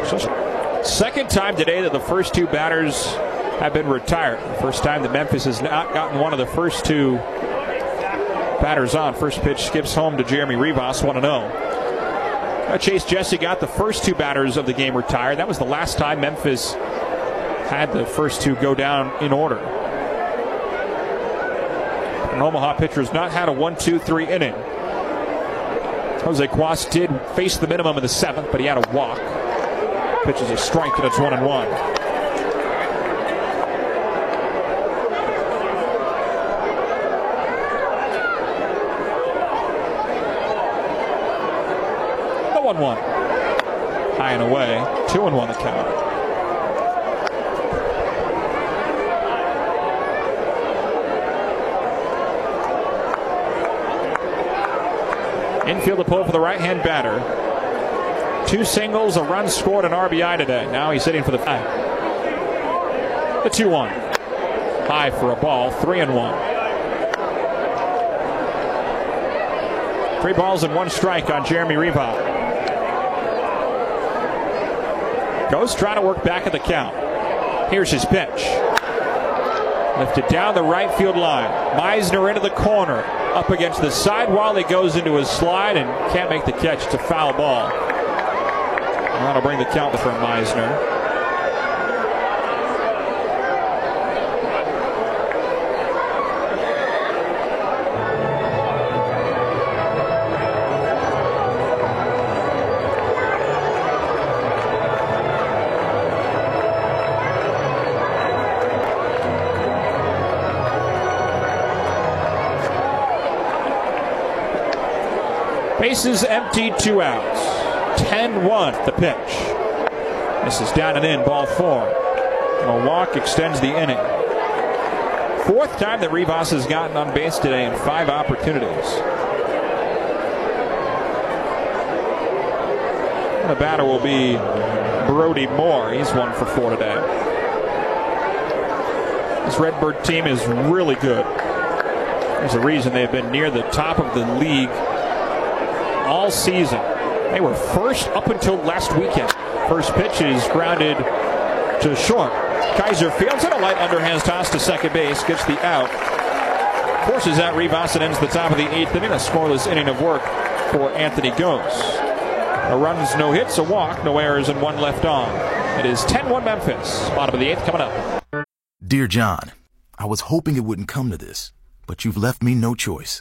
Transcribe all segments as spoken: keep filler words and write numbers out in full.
So, second time today that the first two batters have been retired. First time that Memphis has not gotten one of the first two batters on. First pitch skips home to Jeremy Rivas, one and oh. Chase Jesse got the first two batters of the game retired. That was the last time Memphis had the first two go down in order. An Omaha pitcher has not had a one two three inning. Jose Cuas did face the minimum in the seventh, but he had a walk. Pitches a strike, and it's one and one. The one one. High and away. Two and one the count. Infield to pull for the right-hand batter. Two singles, a run scored, an R B I today. Now he's hitting for the five. The two one. High for a ball, three and one. Three balls and one strike on Jeremy Rivas. Goes trying to work back at the count. Here's his pitch. Lifted down the right field line. Meisner into the corner. Up against the sidewall. He goes into his slide and can't make the catch. It's a foul ball. That'll bring the count for Meisner. Bases empty, two outs. ten one the pitch. This is down and in, ball four. A walk extends the inning. Fourth time that Rivas has gotten on base today in five opportunities. The batter will be Brody Moore. He's one for four today. This Redbird team is really good. There's a reason they've been near the top of the league all season. They were first up until last weekend. First pitch is grounded to short. Kaiser fields it, a light underhand toss to second base, gets the out. Forces out Rivas and ends the top of the eighth inning. A scoreless inning of work for Anthony Gose. No runs, no hits, a walk, no errors, and one left on. It is ten one Memphis. Bottom of the eighth coming up. Dear John, I was hoping it wouldn't come to this, but you've left me no choice.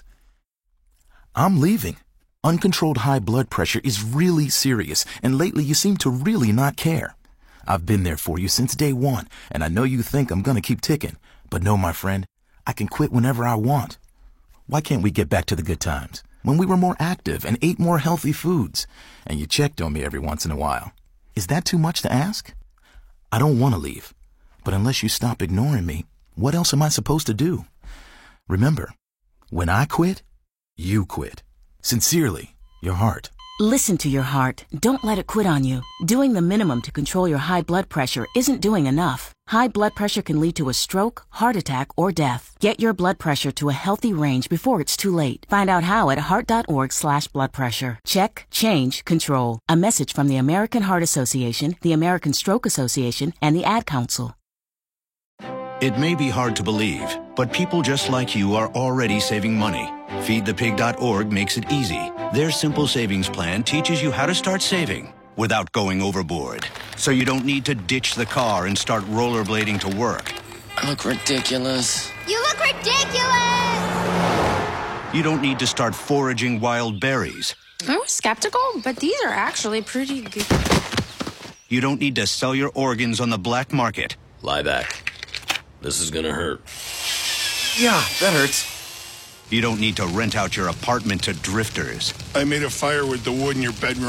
I'm leaving. Uncontrolled high blood pressure is really serious, and lately you seem to really not care. I've been there for you since day one, and I know you think I'm gonna keep ticking. But no, my friend, I can quit whenever I want. Why can't we get back to the good times, when we were more active and ate more healthy foods, and you checked on me every once in a while? Is that too much to ask? I don't want to leave, but unless you stop ignoring me, what else am I supposed to do? Remember, when I quit, you quit. Sincerely, your heart. Listen to your heart. Don't let it quit on you. Doing the minimum to control your high blood pressure isn't doing enough. High blood pressure can lead to a stroke, heart attack, or death. Get your blood pressure to a healthy range before it's too late. Find out how at heart.org slash blood pressure. Check, change, control. A message from the American Heart Association, the American Stroke Association, and the Ad Council. It may be hard to believe, but people just like you are already saving money. feed the pig dot org makes it easy. Their simple savings plan teaches you how to start saving without going overboard. So you don't need to ditch the car and start rollerblading to work. I look ridiculous. You look ridiculous! You don't need to start foraging wild berries. I was skeptical, but these are actually pretty good. You don't need to sell your organs on the black market. Lie back. This is gonna hurt. Yeah, that hurts. You don't need to rent out your apartment to drifters. I made a fire with the wood in your bedroom.